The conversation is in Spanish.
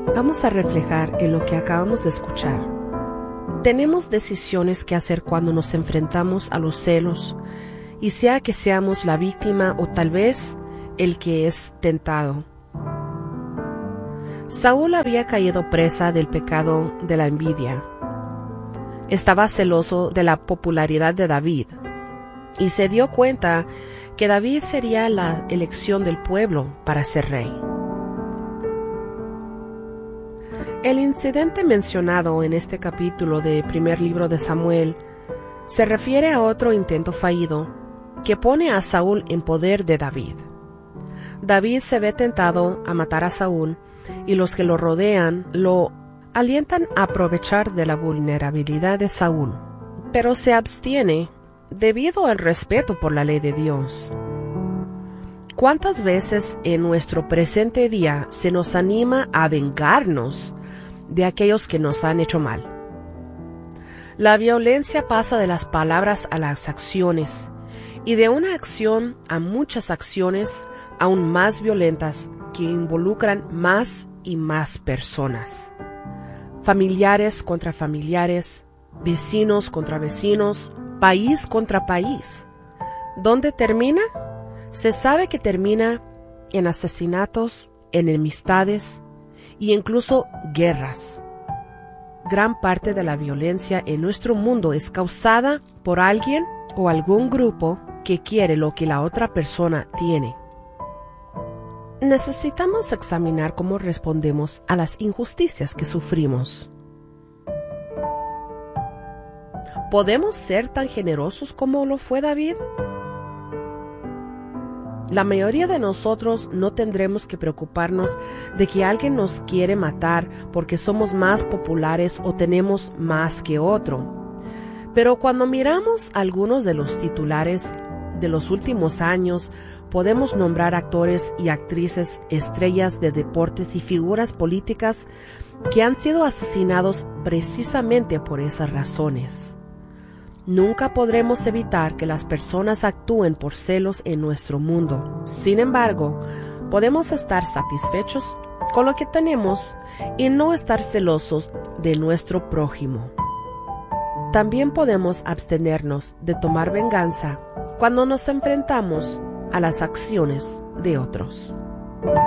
Vamos a reflejar en lo que acabamos de escuchar. Tenemos decisiones que hacer cuando nos enfrentamos a los celos, y sea que seamos la víctima o tal vez el que es tentado. Saúl había caído presa del pecado de la envidia. Estaba celoso de la popularidad de David y se dio cuenta que David sería la elección del pueblo para ser rey. El incidente mencionado en este capítulo del primer libro de Samuel se refiere a otro intento fallido que pone a Saúl en poder de David. David se ve tentado a matar a Saúl y los que lo rodean lo alientan a aprovechar de la vulnerabilidad de Saúl, pero se abstiene debido al respeto por la ley de Dios. ¿Cuántas veces en nuestro presente día se nos anima a vengarnos de aquellos que nos han hecho mal? La violencia pasa de las palabras a las acciones, y de una acción a muchas acciones aún más violentas que involucran más y más personas. Familiares contra familiares, vecinos contra vecinos, país contra país. ¿Dónde termina? Se sabe que termina en asesinatos, enemistades y incluso guerras. Gran parte de la violencia en nuestro mundo es causada por alguien o algún grupo que quiere lo que la otra persona tiene. Necesitamos examinar cómo respondemos a las injusticias que sufrimos. ¿Podemos ser tan generosos como lo fue David? La mayoría de nosotros no tendremos que preocuparnos de que alguien nos quiere matar porque somos más populares o tenemos más que otro. Pero cuando miramos algunos de los titulares de los últimos años, podemos nombrar actores y actrices, estrellas de deportes y figuras políticas que han sido asesinados precisamente por esas razones. Nunca podremos evitar que las personas actúen por celos en nuestro mundo. Sin embargo, podemos estar satisfechos con lo que tenemos y no estar celosos de nuestro prójimo. También podemos abstenernos de tomar venganza cuando nos enfrentamos a las acciones de otros.